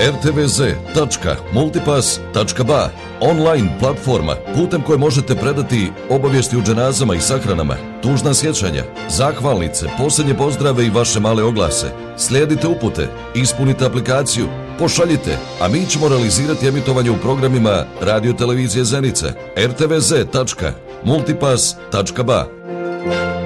rtvz.multipass.ba, online platforma putem koje možete predati obavijesti u dženazama i sahranama, tužna sjećanja, zahvalnice, posljednje pozdrave i vaše male oglase. Slijedite upute, ispunite aplikaciju, pošaljite, a mi ćemo realizirati emitovanje u programima Radio Televizije Zenica, rtvz.multipass.ba.